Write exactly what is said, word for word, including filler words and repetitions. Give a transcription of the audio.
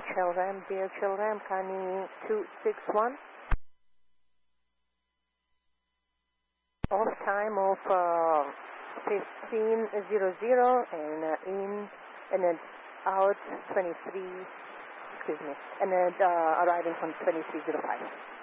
Chelram, dear Chelram, Kani two six one. Off time of uh, fifteen zero zero and uh, in and then out twenty-three, excuse me, and then uh, arriving on twenty-three zero five.